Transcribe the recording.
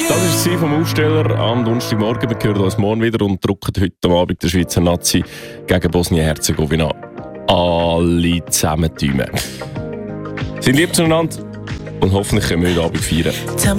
Das war vom Aussteller am Donnerstagmorgen. Wir hören uns morgen wieder und drücken heute Abend der Schweizer Nazi gegen Bosnien-Herzegowina alle zusammen Däume. Sind lieb zueinander und hoffentlich können wir heute Abend feiern.